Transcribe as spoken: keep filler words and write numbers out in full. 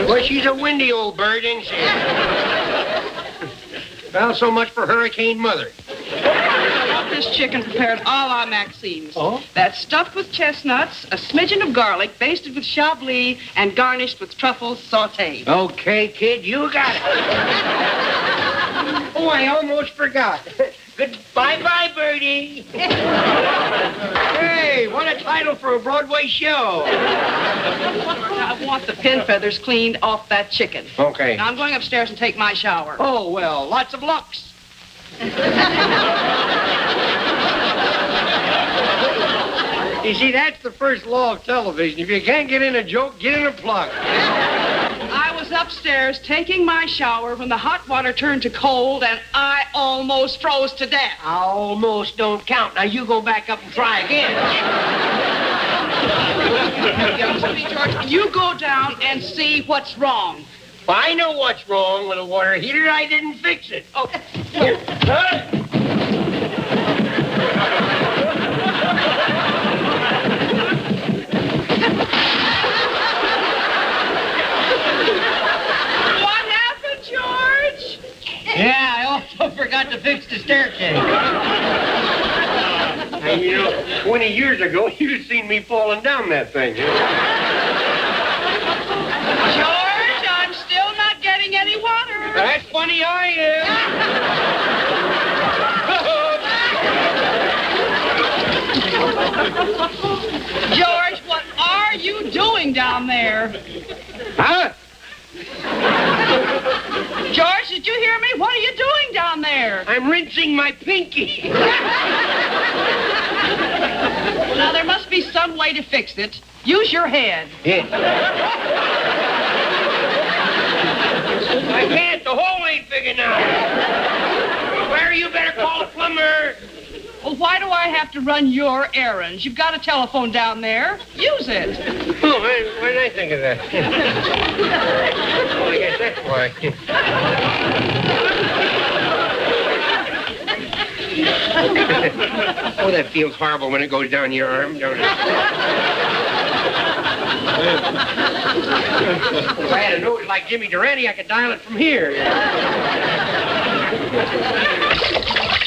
Well, she's a windy old bird, isn't she? Well, so much for Hurricane Mother. This chicken prepared a la Maxine's. Oh? That's stuffed with chestnuts, a smidgen of garlic, basted with chablis, and garnished with truffles sautéed. Okay, kid, you got it. Oh, I almost forgot. Goodbye-bye, Birdie. Hey, what a title for a Broadway show. I want the pin feathers cleaned off that chicken. Okay. Now I'm going upstairs and take my shower. Oh, well, lots of lucks. You see, that's the first law of television. If you can't get in a joke, get in a plug. I was upstairs taking my shower when the hot water turned to cold and I almost froze to death. Almost don't count. Now you go back up and try again. George, you go down and see what's wrong. Well, I know what's wrong with the water heater. I didn't fix it. Oh. Here. Huh? Yeah, I also forgot to fix the staircase. And you know, twenty years ago, you'd seen me falling down that thing. George, I'm still not getting any water. That's funny, I am. George, what are you doing down there? Huh? George, did you hear me? What are you doing down there? I'm rinsing my pinky. Now, there must be some way to fix it. Use your head. Yeah. I can't. The hole ain't big enough. Larry, you better call a plumber. Well, why do I have to run your errands? You've got a telephone down there. Use it. Oh, why, why did I think of that? Oh, I guess that's why. Oh, that feels horrible when it goes down your arm, don't it? If I had a nose like Jimmy Durante, I could dial it from here.